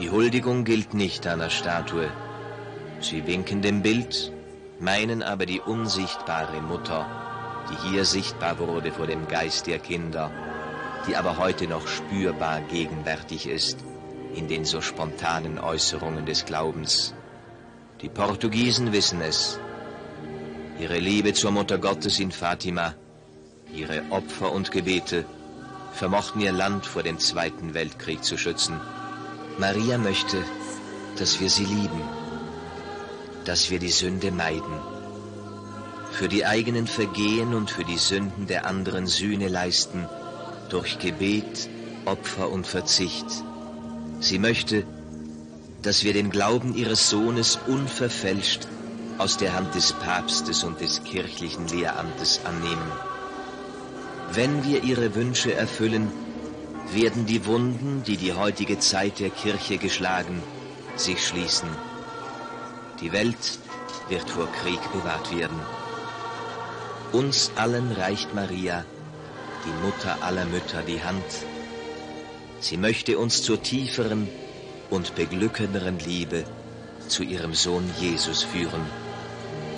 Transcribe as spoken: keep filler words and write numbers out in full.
Die Huldigung gilt nicht einer Statue. Sie winken dem Bild, meinen aber die unsichtbare Mutter, die hier sichtbar wurde vor dem Geist der Kinder, die aber heute noch spürbar gegenwärtig ist in den so spontanen Äußerungen des Glaubens. Die Portugiesen wissen es. Ihre Liebe zur Mutter Gottes in Fatima, ihre Opfer und Gebete vermochten ihr Land vor dem Zweiten Weltkrieg zu schützen. Maria möchte, dass wir sie lieben, dass wir die Sünde meiden, für die eigenen Vergehen und für die Sünden der anderen Sühne leisten, durch Gebet, Opfer und Verzicht. Sie möchte, dass wir den Glauben ihres Sohnes unverfälscht aus der Hand des Papstes und des kirchlichen Lehramtes annehmen. Wenn wir ihre Wünsche erfüllen, werden die Wunden, die die heutige Zeit der Kirche geschlagen, sich schließen. Die Welt wird vor Krieg bewahrt werden. Uns allen reicht Maria, die Mutter aller Mütter, die Hand. Sie möchte uns zur tieferen und beglückenderen Liebe zu ihrem Sohn Jesus führen.